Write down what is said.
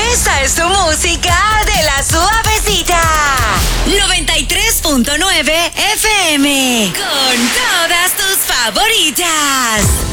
Esta es tu música de la suavecita. 93.9 FM. Con todas tus favoritas.